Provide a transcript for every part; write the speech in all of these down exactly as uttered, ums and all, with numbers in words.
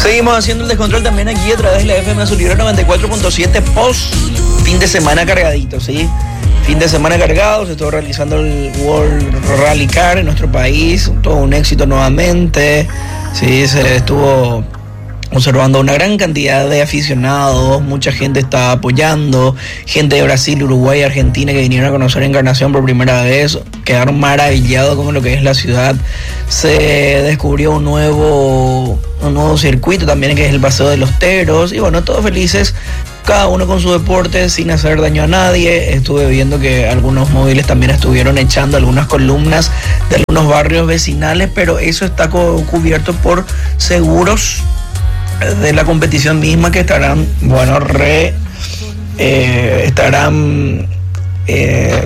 Seguimos haciendo el descontrol también aquí a través de la F M Azul noventa y cuatro punto siete post fin de semana cargadito, ¿sí? Fin de semana cargado, se estuvo realizando el World Rally Car en nuestro país, todo un éxito nuevamente, sí, se estuvo observando una gran cantidad de aficionados, mucha gente está apoyando, gente de Brasil, Uruguay, Argentina que vinieron a conocer Encarnación por primera vez, quedaron maravillados con lo que es la ciudad. Se descubrió un nuevo, un nuevo circuito también que es el Paseo de los Teros y bueno, todos felices, cada uno con su deporte sin hacer daño a nadie. Estuve viendo que algunos móviles también estuvieron echando algunas columnas de algunos barrios vecinales, pero eso está co- cubierto por seguros de la competición misma que estarán, bueno, re, eh, estarán eh,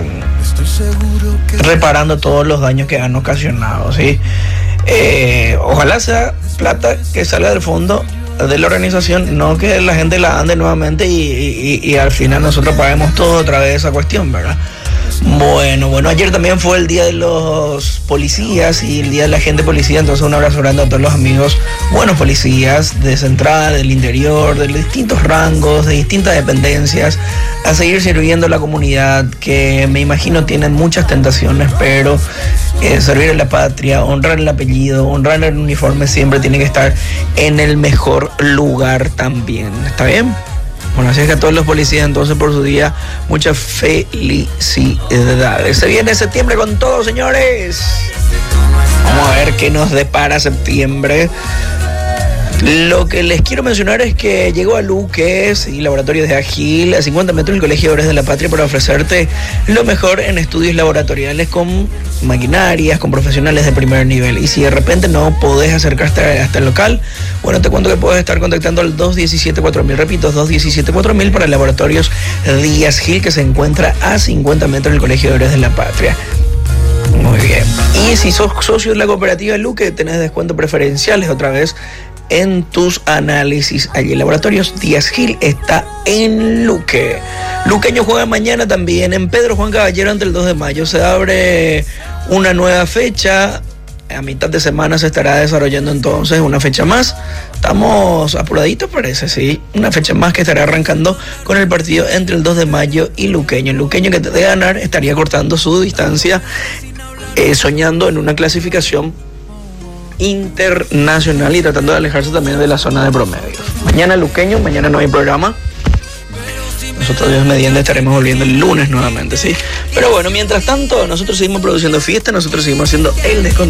reparando todos los daños que han ocasionado, ¿sí? Eh, ojalá sea plata que salga del fondo de la organización, no que la gente la ande nuevamente y, y, y al final nosotros paguemos todo otra vez esa cuestión, ¿verdad? Bueno, bueno, ayer también fue el día de los policías y el día de la gente policía, entonces un abrazo grande a todos los amigos, buenos policías de central, del interior, de distintos rangos, de distintas dependencias, a seguir sirviendo a la comunidad que me imagino tienen muchas tentaciones, pero eh, servir a la patria, honrar el apellido, honrar el uniforme siempre tiene que estar en el mejor lugar también, ¿está bien? Bueno, así es que a todos los policías entonces por su día, muchas felicidades. Se viene septiembre con todo, señores. Vamos a ver qué nos depara septiembre. Lo que les quiero mencionar es que llegó a Luques y Laboratorios de Agil a cincuenta metros del Colegio de Obras de la Patria para ofrecerte lo mejor en estudios laboratoriales con maquinarias, con profesionales de primer nivel. Y si de repente no podés acercarte hasta el local, bueno, te cuento que puedes estar contactando al dos uno siete cuatro mil, repito, dos uno siete cuatro mil para Laboratorios Díaz Gil, que se encuentra a cincuenta metros del Colegio de Obras de la Patria. Muy bien. Y si sos socio de la cooperativa Luque, tenés descuentos preferenciales otra vez en tus análisis. Allí Laboratorios Díaz Gil está en Luque. Luqueño juega mañana también en Pedro Juan Caballero ante el dos de mayo. Se abre una nueva fecha. A mitad de semana se estará desarrollando entonces una fecha más. Estamos apuraditos, parece, sí. Una fecha más que estará arrancando con el partido entre el dos de mayo y Luqueño. El Luqueño que de ganar estaría cortando su distancia, eh, soñando en una clasificación internacional y tratando de alejarse también de la zona de promedios. Mañana Luqueño, mañana no hay programa. Nosotros, Dios mediante, estaremos volviendo el lunes nuevamente, ¿sí? Pero bueno, mientras tanto, nosotros seguimos produciendo fiesta, nosotros seguimos haciendo el descontrol.